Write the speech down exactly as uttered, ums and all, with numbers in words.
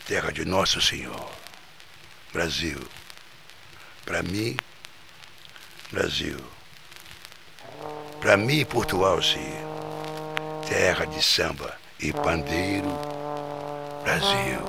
terra de Nosso Senhor. Brasil. Para mim, Brasil. Para mim, Porto Alce, terra de samba e pandeiro, Brasil.